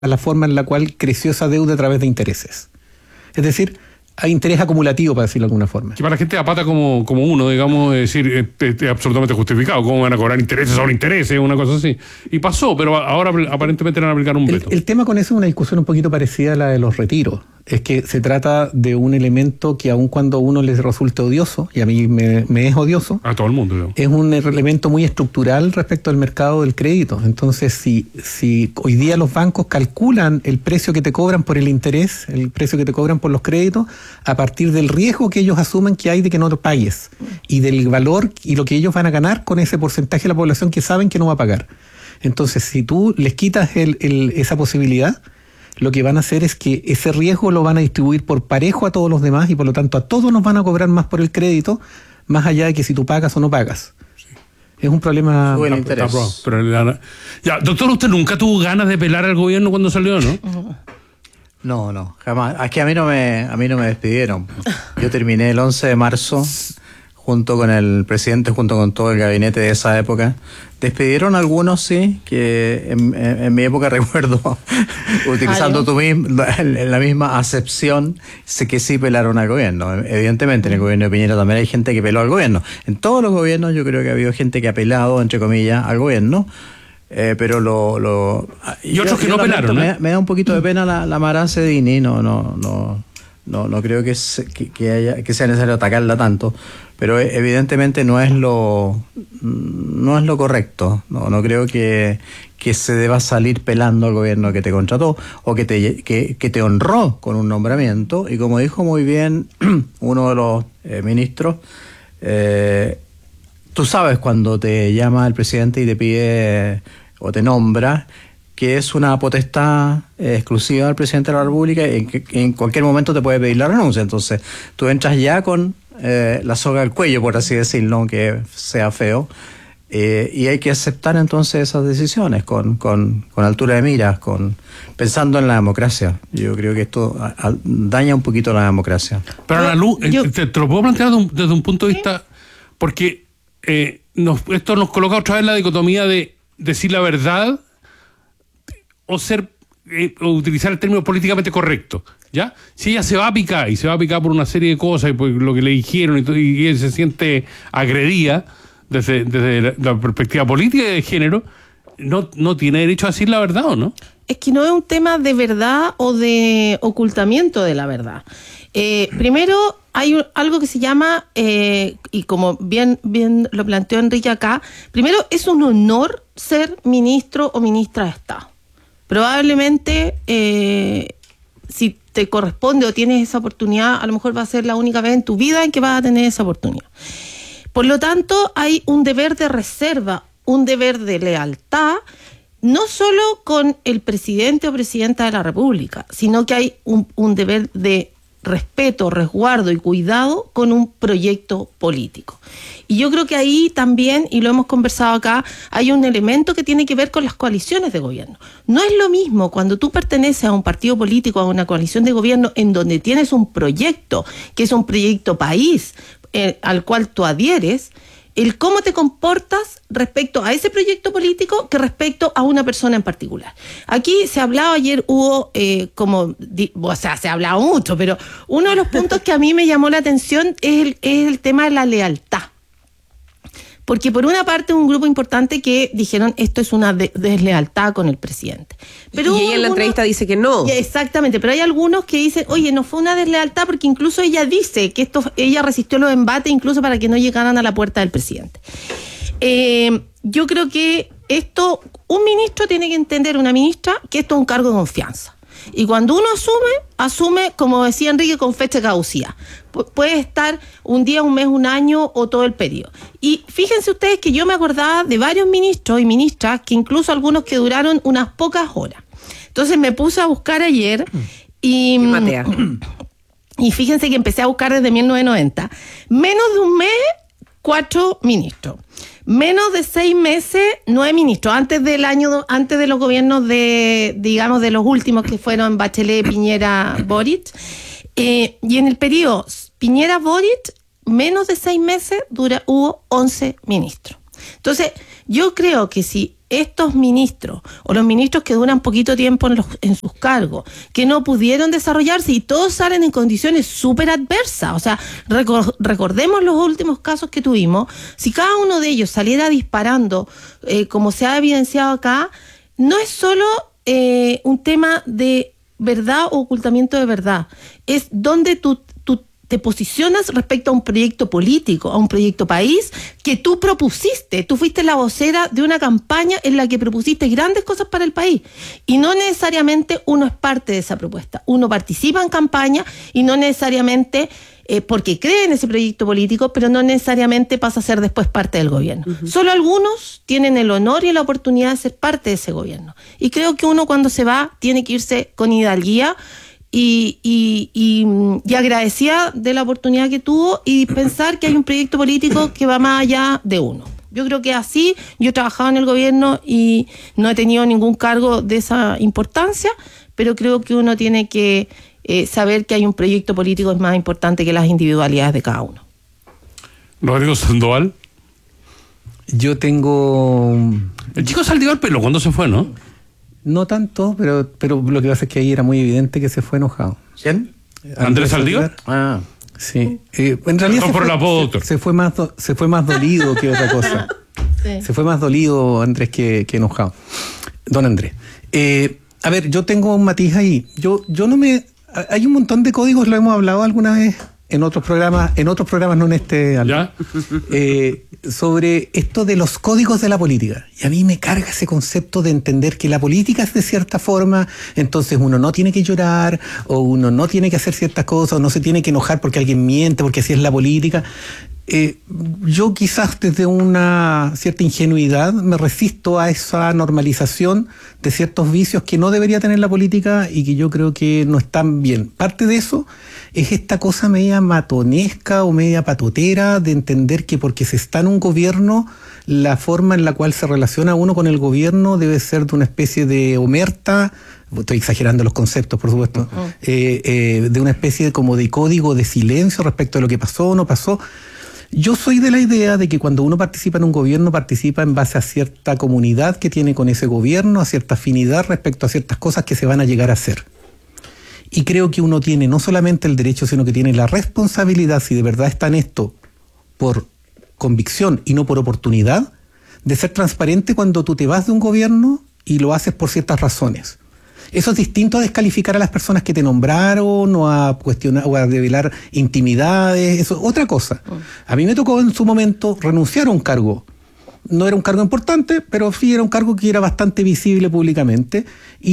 la forma en la cual creció esa deuda a través de intereses. Es decir, hay interés acumulativo, para decirlo de alguna forma. Que para la gente de a pata como uno, digamos, es decir, es absolutamente justificado. ¿Cómo van a cobrar intereses sobre intereses? Una cosa así. Y pasó, pero ahora aparentemente van a aplicar un veto. El tema con eso es una discusión un poquito parecida a la de los retiros. Es que se trata de un elemento que aun cuando a uno les resulte odioso, y a mí me es odioso, a todo el mundo, digamos, es un elemento muy estructural respecto al mercado del crédito. Entonces, si hoy día los bancos calculan el precio que te cobran por el interés, el precio que te cobran por los créditos, a partir del riesgo que ellos asumen que hay de que no lo pagues, y del valor y lo que ellos van a ganar con ese porcentaje de la población que saben que no va a pagar. Entonces, si tú les quitas esa posibilidad, lo que van a hacer es que ese riesgo lo van a distribuir por parejo a todos los demás, y por lo tanto a todos nos van a cobrar más por el crédito, más allá de que si tú pagas o no pagas. Sí. Es un problema... Buen interés. Ya, doctor, ¿usted nunca tuvo ganas de pelar al gobierno cuando salió, no? No, jamás. Es que a mí no me despidieron. Yo terminé el 11 de marzo junto con el presidente, junto con todo el gabinete de esa época. Despidieron algunos, sí, que en mi época recuerdo, utilizando la misma acepción, sé que sí pelaron al gobierno. Evidentemente, en el gobierno de Piñera también hay gente que peló al gobierno. En todos los gobiernos yo creo que ha habido gente que ha pelado, entre comillas, al gobierno. Pero y otros que no pelaron, ¿no? Me da un poquito de pena la Mara Cedini, no creo que sea necesario atacarla tanto, pero evidentemente no es lo correcto. No creo que se deba salir pelando al gobierno que te contrató o que te honró con un nombramiento. Y como dijo muy bien uno de los ministros, tú sabes cuando te llama el presidente y te pide o te nombra, que es una potestad exclusiva del presidente de la República, y que en cualquier momento te puede pedir la renuncia. Entonces tú entras ya con la soga al cuello, por así decirlo, aunque sea feo, y hay que aceptar entonces esas decisiones con altura de miras, pensando en la democracia. Yo creo que esto daña un poquito la democracia. Pero a la luz, te lo puedo plantear desde un punto de vista, porque esto nos coloca otra vez la dicotomía de decir la verdad o utilizar el término políticamente correcto, ¿ya? Si ella se va a picar, y se va a picar por una serie de cosas, y por lo que le dijeron, y ella se siente agredida desde la perspectiva política y de género, no tiene derecho a decir la verdad, ¿o no? Es que no es un tema de verdad o de ocultamiento de la verdad. Primero, hay algo que se llama, y como bien lo planteó Enrique acá, primero es un honor ser ministro o ministra de Estado. Probablemente, si te corresponde o tienes esa oportunidad, a lo mejor va a ser la única vez en tu vida en que vas a tener esa oportunidad. Por lo tanto, hay un deber de reserva, un deber de lealtad, no solo con el presidente o presidenta de la República, sino que hay un deber de respeto, resguardo y cuidado con un proyecto político. Y yo creo que ahí también, y lo hemos conversado acá, hay un elemento que tiene que ver con las coaliciones de gobierno. No es lo mismo cuando tú perteneces a un partido político, a una coalición de gobierno, en donde tienes un proyecto, que es un proyecto país, al cual tú adhieres, el cómo te comportas respecto a ese proyecto político que respecto a una persona en particular. Aquí se hablaba, ayer hubo se ha hablado mucho, pero uno de los puntos que a mí me llamó la atención es el tema de la lealtad. Porque por una parte un grupo importante que dijeron esto es una deslealtad con el presidente. Pero y ella en la entrevista dice que no. Exactamente, pero hay algunos que dicen, oye, no fue una deslealtad porque incluso ella dice que ella resistió los embates incluso para que no llegaran a la puerta del presidente. Yo creo que un ministro tiene que entender, una ministra, que esto es un cargo de confianza. Y cuando uno asume, como decía Enrique, con fecha de caducidad. Puede estar un día, un mes, un año o todo el periodo. Y fíjense ustedes que yo me acordaba de varios ministros y ministras, que incluso algunos que duraron unas pocas horas. Entonces me puse a buscar ayer y fíjense que empecé a buscar desde 1990. Menos de un mes, 4 ministros. Menos de 6 meses, 9 ministros, antes de los gobiernos de los últimos que fueron Bachelet, Piñera, Boric. Y en el periodo Piñera-Boric, menos de 6 meses hubo 11 ministros. Entonces, yo creo que si estos ministros o los ministros que duran poquito tiempo en sus cargos, que no pudieron desarrollarse y todos salen en condiciones súper adversas. O sea, recordemos los últimos casos que tuvimos. Si cada uno de ellos saliera disparando, como se ha evidenciado acá, no es solo un tema de verdad o ocultamiento de verdad, es donde tú te posicionas respecto a un proyecto político, a un proyecto país que tú propusiste. Tú fuiste la vocera de una campaña en la que propusiste grandes cosas para el país. Y no necesariamente uno es parte de esa propuesta. Uno participa en campaña y no necesariamente porque cree en ese proyecto político, pero no necesariamente pasa a ser después parte del gobierno. Uh-huh. Solo algunos tienen el honor y la oportunidad de ser parte de ese gobierno. Y creo que uno cuando se va tiene que irse con hidalguía y agradecida de la oportunidad que tuvo y pensar que hay un proyecto político que va más allá de uno. Yo creo que así, yo he trabajado en el gobierno y no he tenido ningún cargo de esa importancia, pero creo que uno tiene que saber que hay un proyecto político que es más importante que las individualidades de cada uno. Rodrigo Sandoval. Yo tengo... El chico Saldívar Pelo, ¿cuándo se fue, no? No tanto, pero lo que pasa es que ahí era muy evidente que se fue enojado. ¿Quién? ¿Andrés Saldívar? Ah. Sí. En realidad no por el apodo, doctor. Se fue más dolido que otra cosa. Sí. Se fue más dolido Andrés que enojado. Don Andrés. A ver, yo tengo un matiz ahí. Yo no me... Hay un montón de códigos, lo hemos hablado alguna vez en otros programas no en este, ¿ya? Sobre esto de los códigos de la política. Y a mí me carga ese concepto de entender que la política es de cierta forma, entonces uno no tiene que llorar, o uno no tiene que hacer ciertas cosas, o no se tiene que enojar porque alguien miente, porque así es la política. Yo quizás desde una cierta ingenuidad me resisto a esa normalización de ciertos vicios que no debería tener la política y que yo creo que no están bien. Parte de eso es esta cosa media matonesca o media patotera de entender que porque se está en un gobierno, la forma en la cual se relaciona uno con el gobierno debe ser de una especie de omerta. Estoy exagerando los conceptos, por supuesto, de una especie de como de código de silencio respecto a lo que pasó o no pasó. Yo soy de la idea de que cuando uno participa en un gobierno, participa en base a cierta comunidad que tiene con ese gobierno, a cierta afinidad respecto a ciertas cosas que se van a llegar a hacer. Y creo que uno tiene no solamente el derecho, sino que tiene la responsabilidad, si de verdad está en esto por convicción y no por oportunidad, de ser transparente cuando tú te vas de un gobierno y lo haces por ciertas razones. Eso es distinto a descalificar a las personas que te nombraron o a cuestionar o a revelar intimidades, eso es otra cosa. A mí me tocó en su momento renunciar a un cargo. No era un cargo importante, pero sí era un cargo que era bastante visible públicamente.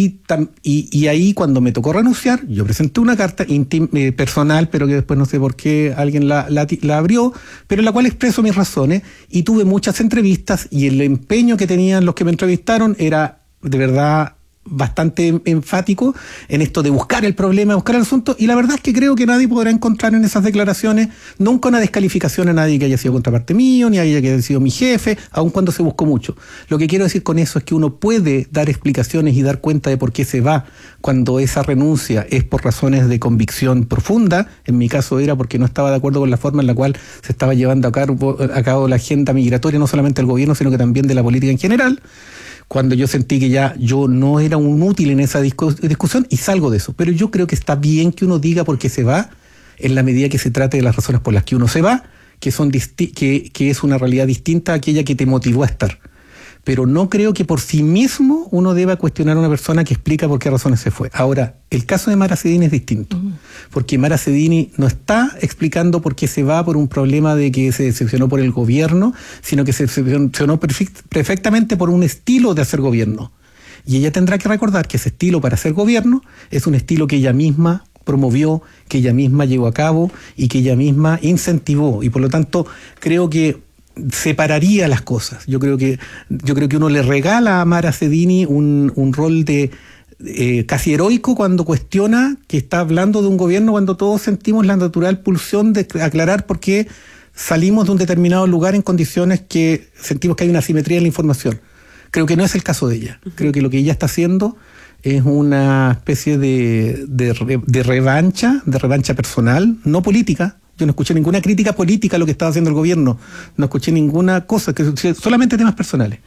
Y ahí cuando me tocó renunciar, yo presenté una carta personal, pero que después no sé por qué alguien la abrió, pero en la cual expreso mis razones y tuve muchas entrevistas y el empeño que tenían los que me entrevistaron era de verdad bastante enfático en esto de buscar el problema, buscar el asunto, y la verdad es que creo que nadie podrá encontrar en esas declaraciones nunca una descalificación a nadie que haya sido contraparte mío, ni a alguien que haya sido mi jefe, aun cuando se buscó mucho. Lo que quiero decir con eso es que uno puede dar explicaciones y dar cuenta de por qué se va cuando esa renuncia es por razones de convicción profunda. En mi caso era porque no estaba de acuerdo con la forma en la cual se estaba llevando a cabo la agenda migratoria, no solamente del gobierno, sino que también de la política en general. Cuando yo sentí que ya yo no era un útil en esa discusión y salgo de eso. Pero yo creo que está bien que uno diga por qué se va, en la medida que se trate de las razones por las que uno se va, que es una realidad distinta a aquella que te motivó a estar. Pero no creo que por sí mismo uno deba cuestionar a una persona que explica por qué razones se fue. Ahora, el caso de Mara Cedini es distinto, porque Mara Cedini no está explicando por qué se va por un problema de que se decepcionó por el gobierno, sino que se decepcionó perfectamente por un estilo de hacer gobierno. Y ella tendrá que recordar que ese estilo para hacer gobierno es un estilo que ella misma promovió, que ella misma llevó a cabo y que ella misma incentivó. Y por lo tanto, creo que separaría las cosas. Yo creo que uno le regala a Mara Cedini un rol de casi heroico cuando cuestiona que está hablando de un gobierno, cuando todos sentimos la natural pulsión de aclarar por qué salimos de un determinado lugar en condiciones que sentimos que hay una asimetría en la información. Creo que no es el caso de ella. Creo que lo que ella está haciendo es una especie de revancha personal, no política. Yo no escuché ninguna crítica política a lo que estaba haciendo el gobierno, no escuché ninguna cosa, solamente temas personales.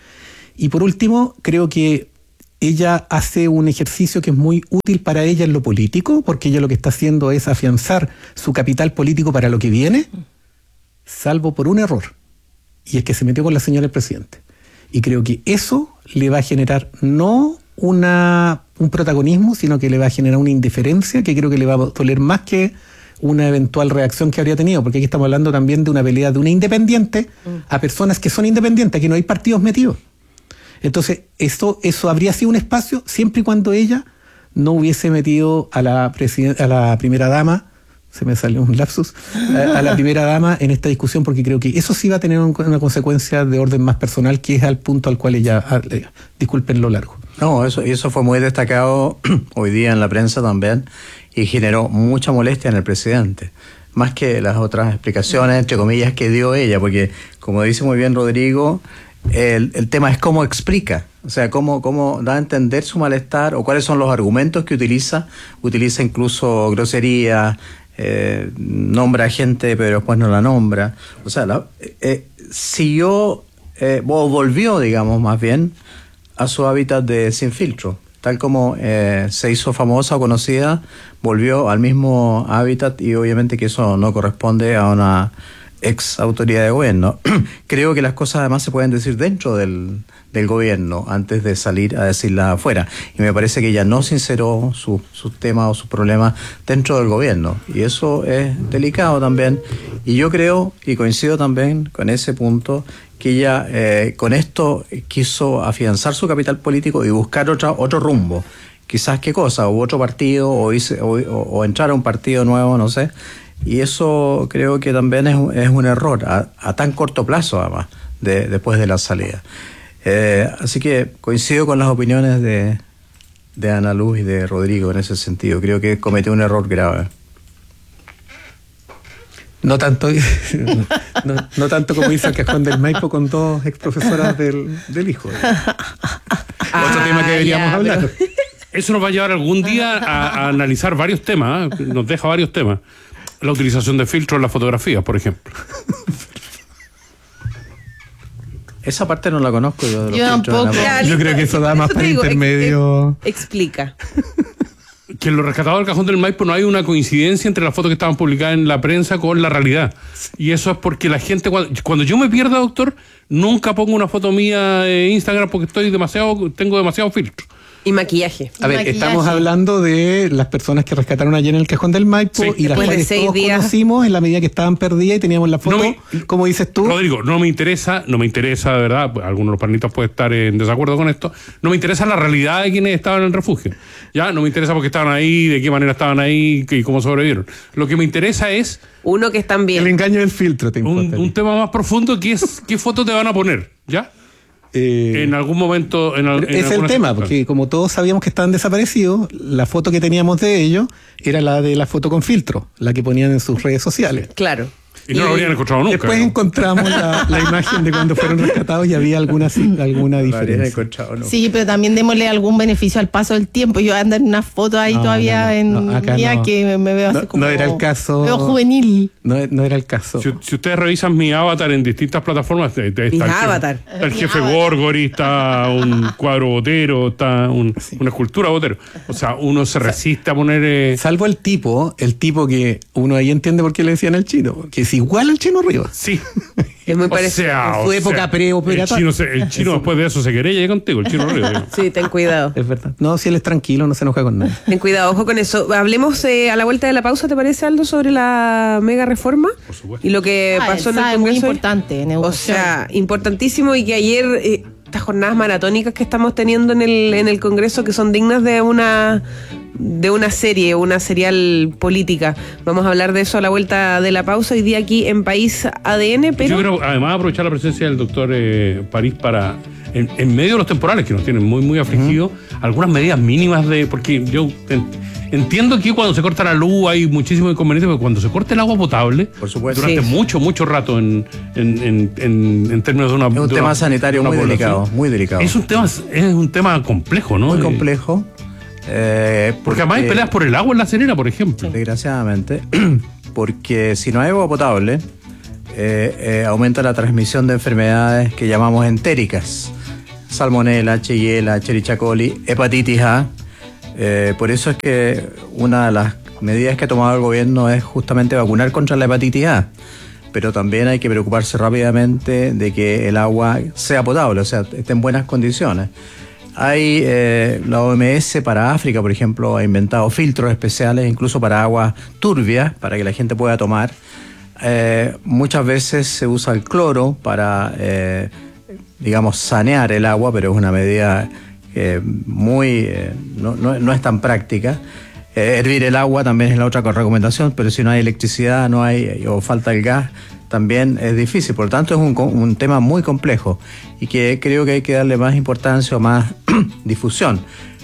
Y por último, creo que ella hace un ejercicio que es muy útil para ella en lo político, porque ella lo que está haciendo es afianzar su capital político para lo que viene, salvo por un error, y es que se metió con la señora del presidente. Y creo que eso le va a generar no un protagonismo, sino que le va a generar una indiferencia que creo que le va a doler más que una eventual reacción que habría tenido, porque aquí estamos hablando también de una pelea de una independiente a personas que son independientes, aquí no hay partidos metidos. Entonces, eso habría sido un espacio siempre y cuando ella no hubiese metido a la primera dama, se me salió un lapsus, a la primera dama en esta discusión, porque creo que eso sí va a tener una consecuencia de orden más personal, que es al punto al cual ella, disculpen lo largo. No, eso fue muy destacado hoy día en la prensa también, y generó mucha molestia en el presidente, más que las otras explicaciones, entre comillas, que dio ella, porque como dice muy bien Rodrigo, el tema es cómo explica, o sea, cómo da a entender su malestar o cuáles son los argumentos que utiliza incluso grosería, nombra a gente pero después no la nombra, o sea, volvió, digamos, más bien a su hábitat de sin filtro, tal como se hizo famosa o conocida, volvió al mismo hábitat, y obviamente que eso no corresponde a una ex autoridad de gobierno. Creo que las cosas además se pueden decir dentro del gobierno antes de salir a decirlas afuera, y me parece que ella no sinceró sus temas o sus problemas dentro del gobierno, y eso es delicado también, y yo creo y coincido también con ese punto, que ella con esto quiso afianzar su capital político y buscar otro rumbo, quizás qué cosa, o otro partido, o entrar a un partido nuevo, no sé. Y eso creo que también es un error a tan corto plazo, además, después de la salida. Así que coincido con las opiniones de Ana Luz y de Rodrigo en ese sentido. Creo que cometió un error grave. No tanto no tanto como hizo el Cajón del Maipo con dos ex profesoras del hijo. Otro tema que deberíamos hablar. Eso nos va a llevar algún día a analizar varios temas, nos deja varios temas. La utilización de filtros en las fotografías, por ejemplo. Esa parte no la conozco yo. Yo tampoco. Yo creo que eso da más para intermedio. Explica. Que en los rescatados del Cajón del Maipo no hay una coincidencia entre las fotos que estaban publicadas en la prensa con la realidad. Y eso es porque la gente, cuando yo me pierda, doctor, nunca pongo una foto mía en Instagram porque tengo demasiado filtro. Y maquillaje. A ver, estamos hablando de las personas que rescataron ayer en el Cajón del Maipo, sí, y las cuales todos conocimos en la medida que estaban perdidas y teníamos la foto, como dices tú. Rodrigo, no me interesa de verdad, algunos de los panitos pueden estar en desacuerdo con esto, no me interesa la realidad de quienes estaban en el refugio. Ya, no me interesa por qué estaban ahí, de qué manera estaban ahí y cómo sobrevivieron. Lo que me interesa es... Uno, que están bien. El engaño del filtro, te importa. Un tema más profundo, que es qué foto te van a poner, ¿ya? En algún momento... es el tema, porque como todos sabíamos que estaban desaparecidos, la foto que teníamos de ellos era la de la foto con filtro, la que ponían en sus redes sociales. Claro. Y no lo habrían encontrado nunca. Después encontramos la imagen de cuando fueron rescatados y había alguna diferencia. Sí, pero también démosle algún beneficio al paso del tiempo. Yo ando en una foto ahí que me veo así como... No era el caso. Veo juvenil. No era el caso. Si ustedes revisan mi avatar en distintas plataformas, está el jefe Gorgori, está un cuadro Botero, está una escultura Botero. O sea, uno se resiste a poner... Salvo el tipo que uno ahí entiende por qué le decían el chino, que es igual al Chino Rivas. Sí. Es muy parecido. En su época preoperatoria. El chino después de eso se querella contigo, el Chino Rivas. Sí, ten cuidado. Es verdad. No, si él es tranquilo, no se enoja con nadie. Ten cuidado, ojo con eso. Hablemos a la vuelta de la pausa, ¿te parece, Aldo, sobre la mega reforma? Por supuesto. Y lo que pasó en el Congreso. Muy importante. O sea, importantísimo, y que ayer... estas jornadas maratónicas que estamos teniendo en el Congreso, que son dignas de una serie, una serial política. Vamos a hablar de eso a la vuelta de la pausa, hoy día aquí en País ADN. Pero yo quiero además aprovechar la presencia del doctor París para, en medio de los temporales que nos tienen muy, muy afligidos, algunas medidas mínimas porque yo entiendo que cuando se corta la luz hay muchísimos inconvenientes, pero cuando se corta el agua potable, por supuesto, durante mucho rato en términos de una... Es un tema sanitario muy delicado, muy delicado. Es un tema complejo, ¿no? Muy complejo. Porque además hay peleas por el agua en La Serena, por ejemplo. Desgraciadamente, porque si no hay agua potable, aumenta la transmisión de enfermedades que llamamos entéricas. salmonela, Shigella, Escherichia coli, hepatitis A. Por eso es que una de las medidas que ha tomado el gobierno es justamente vacunar contra la hepatitis A. Pero también hay que preocuparse rápidamente de que el agua sea potable, o sea, esté en buenas condiciones. Hay la OMS para África, por ejemplo, ha inventado filtros especiales incluso para aguas turbias, para que la gente pueda tomar. Muchas veces se usa el cloro para, digamos, sanear el agua, pero es una medida no es tan práctica. Hervir el agua también es la otra recomendación, pero si no hay electricidad o falta el gas, también es difícil. Por lo tanto, es un tema muy complejo y que creo que hay que darle más importancia o más difusión.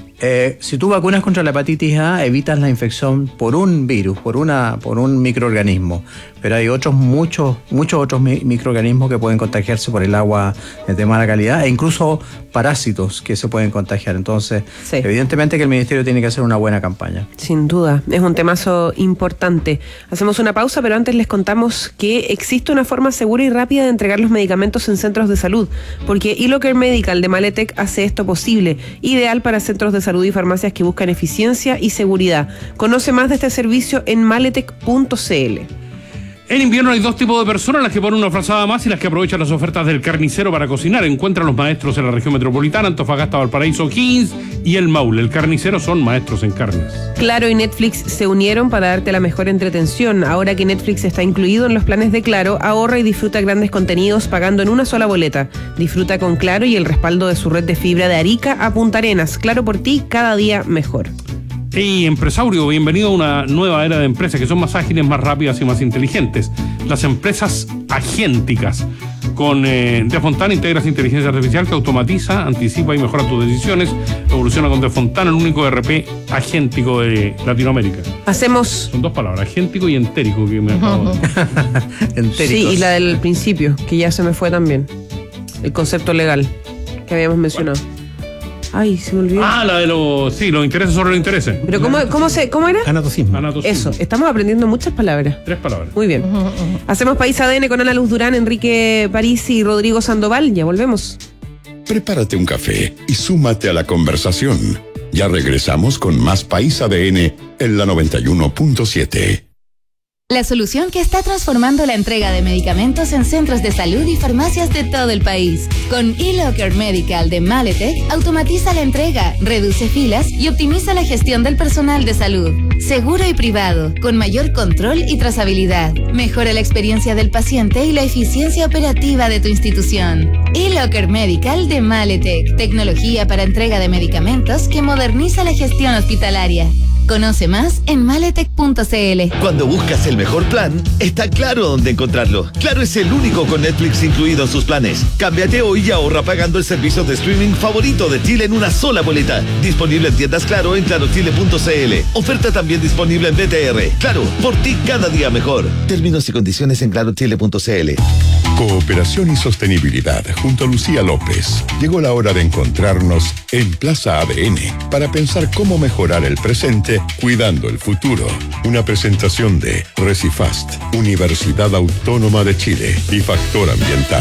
Si tú vacunas contra la hepatitis A, evitas la infección por un virus, por un microorganismo. Pero hay muchos otros microorganismos que pueden contagiarse por el agua de mala calidad e incluso parásitos que se pueden contagiar. Entonces, sí, evidentemente que el Ministerio tiene que hacer una buena campaña. Sin duda, es un temazo importante. Hacemos una pausa, pero antes les contamos que existe una forma segura y rápida de entregar los medicamentos en centros de salud, porque eLocker Medical de Maletec hace esto posible, ideal para centros de salud y farmacias que buscan eficiencia y seguridad. Conoce más de este servicio en maletec.cl. En invierno hay dos tipos de personas, las que ponen una frazada más y las que aprovechan las ofertas del carnicero para cocinar. Encuentran los maestros en la región metropolitana, Antofagasta, Valparaíso, O'Higgins y el Maule. El carnicero son maestros en carnes. Claro y Netflix se unieron para darte la mejor entretención. Ahora que Netflix está incluido en los planes de Claro, ahorra y disfruta grandes contenidos pagando en una sola boleta. Disfruta con Claro y el respaldo de su red de fibra de Arica a Punta Arenas. Claro por ti, cada día mejor. Hey, empresario, bienvenido a una nueva era de empresas que son más ágiles, más rápidas y más inteligentes. Las empresas agénticas. Con De Fontana integras inteligencia artificial que automatiza, anticipa y mejora tus decisiones. Evoluciona con De Fontana, el único ERP agéntico de Latinoamérica. Son dos palabras, agéntico y entérico, que me acabo de... Sí, y la del principio, que ya se me fue también. El concepto legal que habíamos mencionado. Ay, se me olvidó. La de los intereses sobre los intereses. Pero ¿cómo era? Anatocismo. Eso, estamos aprendiendo muchas palabras. 3 palabras. Muy bien. Hacemos País ADN con Ana Luz Durán, Enrique París y Rodrigo Sandoval. Ya volvemos. Prepárate un café y súmate a la conversación. Ya regresamos con más País ADN en la 91.7. La solución que está transformando la entrega de medicamentos en centros de salud y farmacias de todo el país. Con eLocker Medical de Maletec, automatiza la entrega, reduce filas y optimiza la gestión del personal de salud. Seguro y privado, con mayor control y trazabilidad. Mejora la experiencia del paciente y la eficiencia operativa de tu institución. eLocker Medical de Maletec, tecnología para entrega de medicamentos que moderniza la gestión hospitalaria. Conoce más en maletec.cl. Cuando buscas el mejor plan, está Claro dónde encontrarlo. Claro es el único con Netflix incluido en sus planes. Cámbiate hoy y ahorra pagando el servicio de streaming favorito de Chile en una sola boleta. Disponible en tiendas Claro en clarochile.cl. Oferta también disponible en BTR. Claro, por ti cada día mejor. Términos y condiciones en clarochile.cl. Cooperación y sostenibilidad junto a Lucía López. Llegó la hora de encontrarnos en Plaza ADN para pensar cómo mejorar el presente cuidando el futuro. Una presentación de Recifast, Universidad Autónoma de Chile y Factor Ambiental.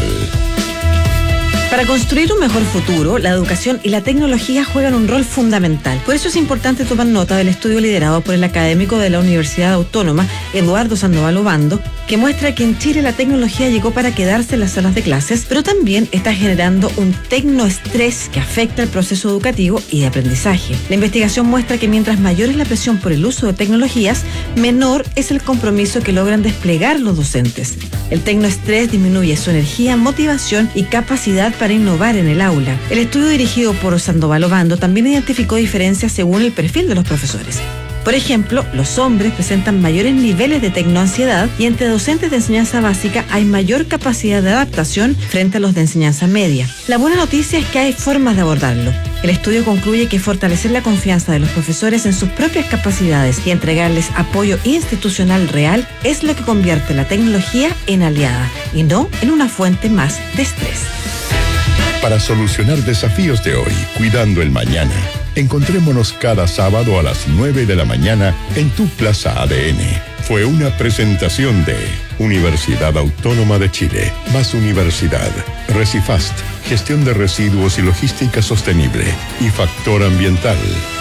Para construir un mejor futuro, la educación y la tecnología juegan un rol fundamental. Por eso es importante tomar nota del estudio liderado por el académico de la Universidad Autónoma, Eduardo Sandoval Obando, que muestra que en Chile la tecnología llegó para quedarse en las salas de clases, pero también está generando un tecnoestrés que afecta el proceso educativo y de aprendizaje. La investigación muestra que mientras mayor es la presión por el uso de tecnologías, menor es el compromiso que logran desplegar los docentes. El tecnoestrés disminuye su energía, motivación y capacidad para innovar en el aula. El estudio dirigido por Sandoval Obando también identificó diferencias según el perfil de los profesores. Por ejemplo, los hombres presentan mayores niveles de tecnoansiedad y entre docentes de enseñanza básica hay mayor capacidad de adaptación frente a los de enseñanza media. La buena noticia es que hay formas de abordarlo. El estudio concluye que fortalecer la confianza de los profesores en sus propias capacidades y entregarles apoyo institucional real es lo que convierte la tecnología en aliada y no en una fuente más de estrés. Para solucionar desafíos de hoy, cuidando el mañana. Encontrémonos cada sábado a las 9 de la mañana en tu Plaza ADN. fue una presentación de Universidad Autónoma de Chile, más Universidad, Recifast, gestión de residuos y logística sostenible, y Factor Ambiental.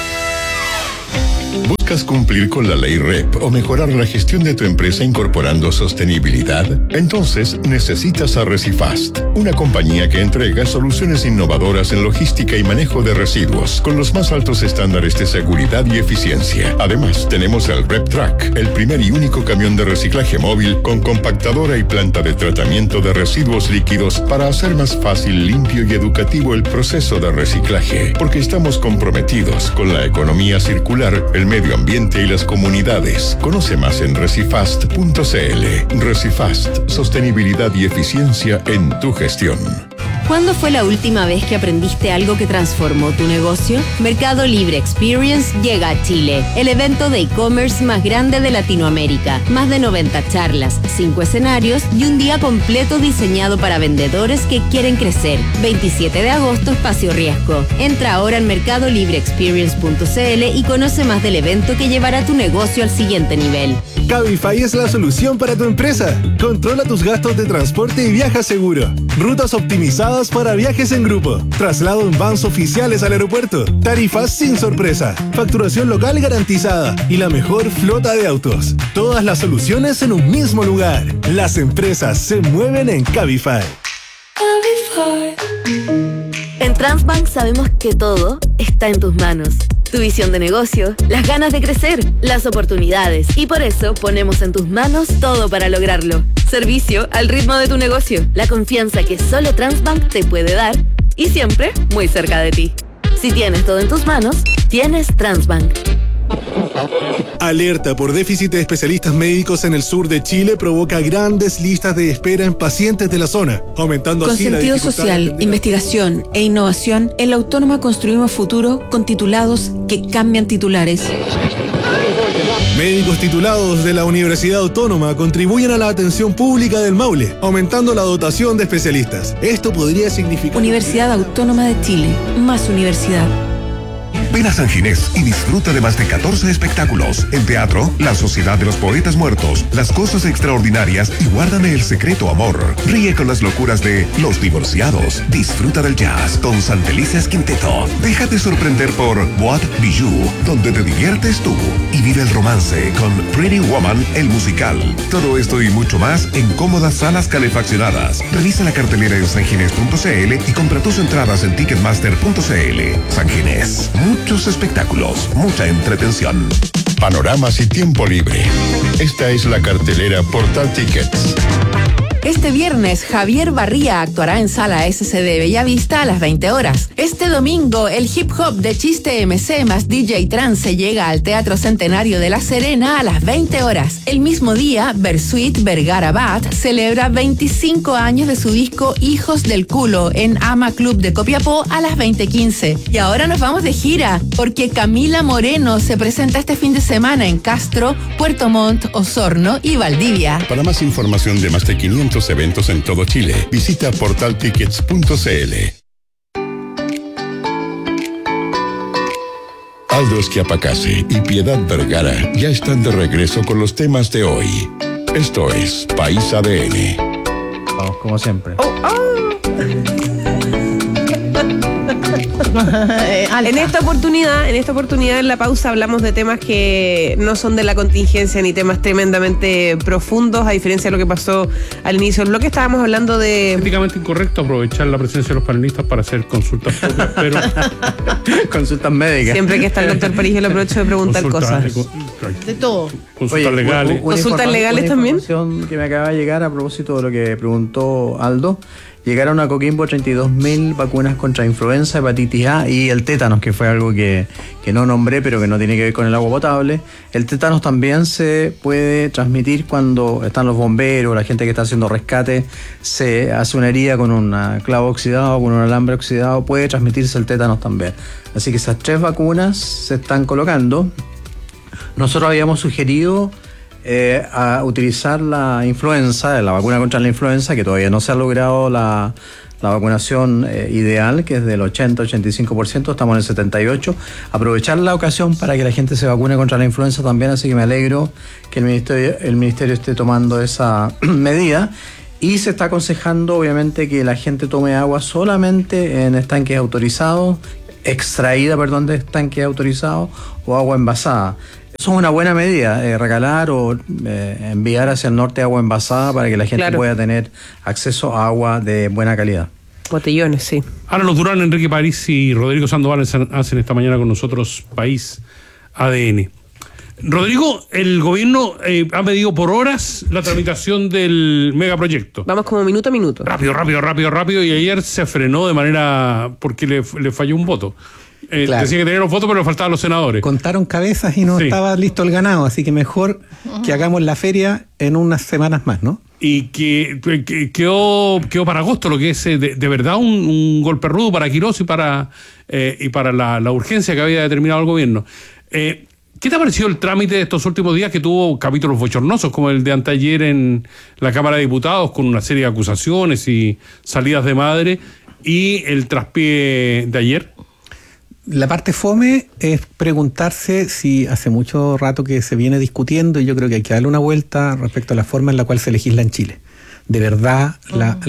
¿Buscas cumplir con la ley REP o mejorar la gestión de tu empresa incorporando sostenibilidad? Entonces necesitas a Recifast, una compañía que entrega soluciones innovadoras en logística y manejo de residuos con los más altos estándares de seguridad y eficiencia. Además, tenemos el RepTrack, el primer y único camión de reciclaje móvil con compactadora y planta de tratamiento de residuos líquidos para hacer más fácil, limpio y educativo el proceso de reciclaje, porque estamos comprometidos con la economía circular, el medio ambiente y las comunidades. Conoce más en recifast.cl. Recifast, sostenibilidad y eficiencia en tu gestión. ¿Cuándo fue la última vez que aprendiste algo que transformó tu negocio? Mercado Libre Experience llega a Chile, el evento de e-commerce más grande de Latinoamérica. Más de 90 charlas, 5 escenarios y un día completo diseñado para vendedores que quieren crecer. 27 de agosto, Espacio Riesgo. Entra ahora en mercadolibreexperience.cl y conoce más del evento que llevará tu negocio al siguiente nivel. Cabify es la solución para tu empresa. Controla tus gastos de transporte y viaja seguro. Rutas optimizadas para viajes en grupo. Traslado en vans oficiales al aeropuerto. Tarifas sin sorpresa. Facturación local garantizada. Y la mejor flota de autos. Todas las soluciones en un mismo lugar. Las empresas se mueven en Cabify. En Transbank sabemos que todo está en tus manos. Tu visión de negocio, las ganas de crecer, las oportunidades. Y por eso ponemos en tus manos todo para lograrlo. Servicio al ritmo de tu negocio. La confianza que solo Transbank te puede dar y siempre muy cerca de ti. Si tienes todo en tus manos, tienes Transbank. Alerta por déficit de especialistas médicos en el sur de Chile provoca grandes listas de espera en pacientes de la zona, aumentando Con así la sentido dificultad de social, atender. investigación e innovación, en la Autónoma construimos futuro con titulados que cambian titulares. Médicos titulados de la Universidad Autónoma contribuyen a la atención pública del Maule, aumentando la dotación de especialistas. Esto podría significar... Universidad Autónoma de Chile, más universidad. Ven a San Ginés y disfruta de más de 14 espectáculos. En teatro, La Sociedad de los Poetas Muertos, Las Cosas Extraordinarias y Guárdame el Secreto Amor. Ríe con las locuras de Los Divorciados. Disfruta del jazz con Santelices Quinteto. Déjate sorprender por Boîte Bijou, donde te diviertes tú. Y vive el romance con Pretty Woman, el musical. Todo esto y mucho más en cómodas salas calefaccionadas. Revisa la cartelera en sanginés.cl y compra tus entradas en ticketmaster.cl. San Ginés. Muchos espectáculos, mucha entretención. Panoramas y tiempo libre. Esta es la cartelera Portal Tickets. Este viernes, Javier Barría actuará en Sala SC de Bellavista a las 20 horas. Este domingo, el hip hop de Chiste MC más DJ Trance llega al Teatro Centenario de La Serena a las 20 horas. El mismo día, Bersuit Vergara Bat celebra 25 años de su disco Hijos del Culo en Ama Club de Copiapó a las 20:15. Y ahora nos vamos de gira, porque Camila Moreno se presenta este fin de semana en Castro, Puerto Montt, Osorno y Valdivia. Para más información de más de 500 eventos en todo Chile, visita portaltickets.cl. Aldo Schiapacase y Piedad Vergara ya están de regreso con los temas de hoy. Esto es País ADN. Vamos, como siempre. En esta oportunidad, en la pausa, hablamos de temas que no son de la contingencia ni temas tremendamente profundos, a diferencia de lo que pasó al inicio del bloque. Estábamos hablando de... Éticamente incorrecto aprovechar la presencia de los panelistas para hacer consultas propias, pero... Consultas médicas. Siempre que está el doctor París, yo le aprovecho de preguntar cosas. De todo. Consultas legales. ¿Consultas legales también? Información que me acaba de llegar a propósito de lo que preguntó Aldo. Llegaron a Coquimbo 32.000 vacunas contra influenza, hepatitis A y el tétanos, que fue algo que no nombré, pero que no tiene que ver con el agua potable. El tétanos también se puede transmitir cuando están los bomberos, la gente que está haciendo rescate, se hace una herida con un clavo oxidado, con un alambre oxidado, puede transmitirse el tétanos también. Así que esas 3 vacunas se están colocando. Nosotros habíamos sugerido a utilizar la influenza, la vacuna contra la influenza, que todavía no se ha logrado la la vacunación ideal, que es del 80-85%, estamos en el 78%. Aprovechar la ocasión para que la gente se vacune contra la influenza también, así que me alegro que el ministerio esté tomando esa medida. Y se está aconsejando, obviamente, que la gente tome agua solamente en estanques autorizados, extraída, de estanques autorizados, o agua envasada. Eso es una buena medida, regalar o enviar hacia el norte agua envasada para que la gente pueda tener acceso a agua de buena calidad. Botellones, sí. Ahora los Durán, Enrique París y Rodrigo Sandoval hacen esta mañana con nosotros País ADN. Rodrigo, el gobierno ha medido por horas la tramitación del megaproyecto. Vamos como minuto a minuto. Rápido, y ayer se frenó de manera porque le falló un voto. Claro. Decía que tenía los votos, pero le faltaban los senadores. Contaron cabezas y no estaba listo el ganado, así que mejor que hagamos la feria en unas semanas más, ¿no? Y que quedó para agosto, lo que es de verdad un golpe rudo para Quirós y para la urgencia que había determinado el gobierno. ¿Qué te ha parecido el trámite de estos últimos días, que tuvo capítulos bochornosos, como el de anteayer en la Cámara de Diputados, con una serie de acusaciones y salidas de madre, y el traspié de ayer? La parte fome es preguntarse si hace mucho rato que se viene discutiendo, y yo creo que hay que darle una vuelta respecto a la forma en la cual se legisla en Chile. De verdad,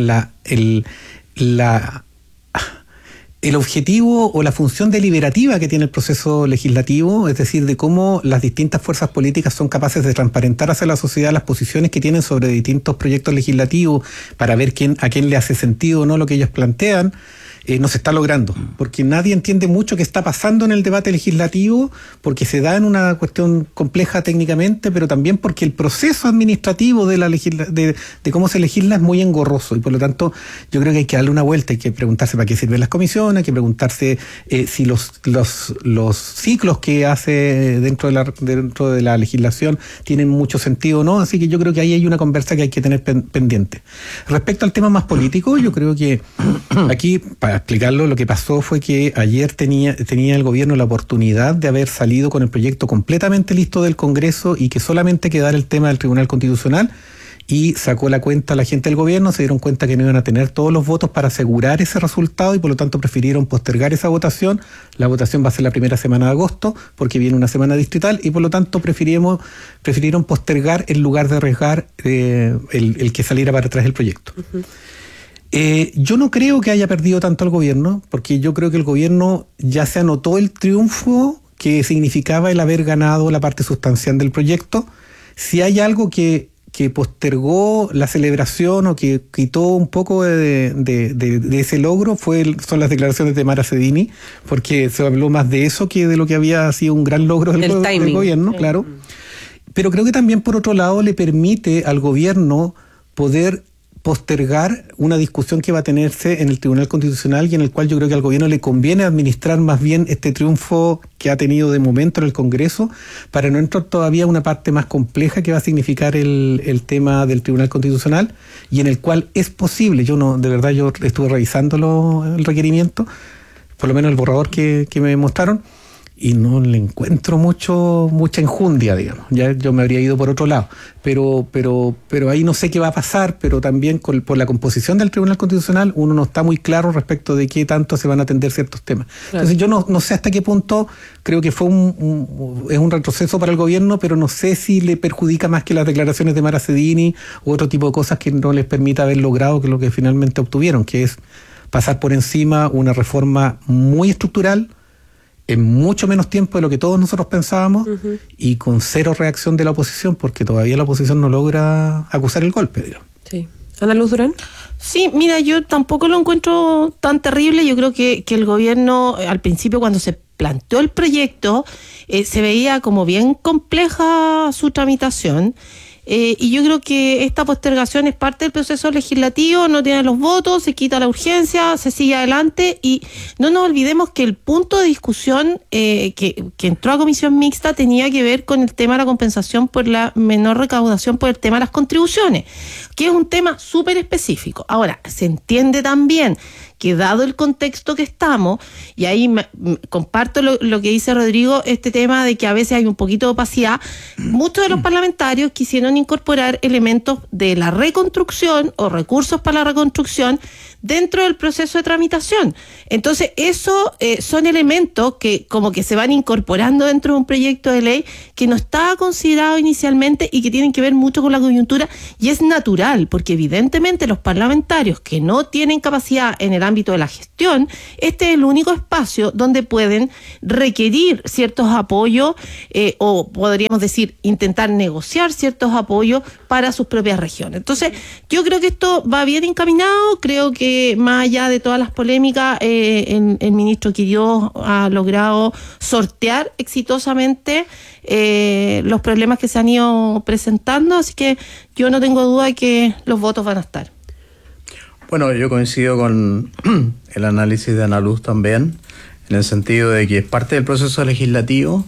el objetivo o la función deliberativa que tiene el proceso legislativo, es decir, de cómo las distintas fuerzas políticas son capaces de transparentar hacia la sociedad las posiciones que tienen sobre distintos proyectos legislativos para ver a quién le hace sentido o no lo que ellos plantean, no se está logrando, porque nadie entiende mucho qué está pasando en el debate legislativo, porque se da en una cuestión compleja técnicamente, pero también porque el proceso administrativo de cómo se legisla es muy engorroso, y por lo tanto yo creo que hay que darle una vuelta, hay que preguntarse para qué sirven las comisiones, hay que preguntarse si los ciclos que hace dentro de la legislación tienen mucho sentido o no, así que yo creo que ahí hay una conversa que hay que tener pendiente. Respecto al tema más político, yo creo que aquí, para explicarlo, lo que pasó fue que ayer tenía el gobierno la oportunidad de haber salido con el proyecto completamente listo del Congreso y que solamente quedara el tema del Tribunal Constitucional, y sacó la cuenta la gente del gobierno, se dieron cuenta que no iban a tener todos los votos para asegurar ese resultado y por lo tanto prefirieron postergar esa votación. La votación va a ser la primera semana de agosto porque viene una semana distrital y por lo tanto prefirieron postergar en lugar de arriesgar el que saliera para atrás el proyecto. Uh-huh. Yo no creo que haya perdido tanto el gobierno, porque yo creo que el gobierno ya se anotó el triunfo que significaba el haber ganado la parte sustancial del proyecto. Si hay algo que postergó la celebración o que quitó un poco de ese logro son las declaraciones de Mara Cedini, porque se habló más de eso que de lo que había sido un gran logro del gobierno, claro. Pero creo que también, por otro lado, le permite al gobierno poder postergar una discusión que va a tenerse en el Tribunal Constitucional y en el cual yo creo que al gobierno le conviene administrar más bien este triunfo que ha tenido de momento en el Congreso para no entrar todavía a una parte más compleja que va a significar el tema del Tribunal Constitucional, y en el cual es posible, yo estuve revisando el requerimiento, por lo menos el borrador que me mostraron, y no le encuentro mucha enjundia, digamos. Ya yo me habría ido por otro lado. Pero ahí no sé qué va a pasar, pero también por la composición del Tribunal Constitucional uno no está muy claro respecto de qué tanto se van a atender ciertos temas. Claro. Entonces yo no sé hasta qué punto, creo que fue es un retroceso para el gobierno, pero no sé si le perjudica más que las declaraciones de Mara Cedini u otro tipo de cosas que no les permita haber logrado que lo que finalmente obtuvieron, que es pasar por encima una reforma muy estructural, en mucho menos tiempo de lo que todos nosotros pensábamos, uh-huh, y con cero reacción de la oposición, porque todavía la oposición no logra acusar el golpe, digamos. Sí. ¿Ana Luz Durán? Sí, mira, yo tampoco lo encuentro tan terrible. Yo creo que el gobierno, al principio, cuando se planteó el proyecto, se veía como bien compleja su tramitación. Y yo creo que esta postergación es parte del proceso legislativo, no tiene los votos, se quita la urgencia, se sigue adelante, y no nos olvidemos que el punto de discusión que entró a comisión mixta tenía que ver con el tema de la compensación por la menor recaudación por el tema de las contribuciones, que es un tema súper específico. Ahora, se entiende también que dado el contexto que estamos, y ahí comparto lo que dice Rodrigo, este tema de que a veces hay un poquito de opacidad, muchos de los parlamentarios quisieron incorporar elementos de la reconstrucción o recursos para la reconstrucción dentro del proceso de tramitación. Entonces, eso son elementos que como que se van incorporando dentro de un proyecto de ley que no estaba considerado inicialmente y que tienen que ver mucho con la coyuntura, y es natural, porque evidentemente los parlamentarios que no tienen capacidad en el ámbito de la gestión, este es el único espacio donde pueden requerir ciertos apoyos o podríamos decir, intentar negociar ciertos apoyos para sus propias regiones. Entonces, yo creo que esto va bien encaminado. Creo que más allá de todas las polémicas, el ministro Quirós ha logrado sortear exitosamente los problemas que se han ido presentando, así que yo no tengo duda de que los votos van a estar. Bueno, yo coincido con el análisis de Ana Luz también, en el sentido de que es parte del proceso legislativo.